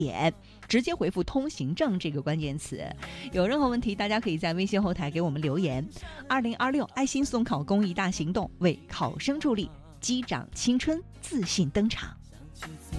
点，直接回复通行证这个关键词。有任何问题大家可以在微信后台给我们留言。2026爱心送考公益大行动为考生助力，击掌青春自信登场。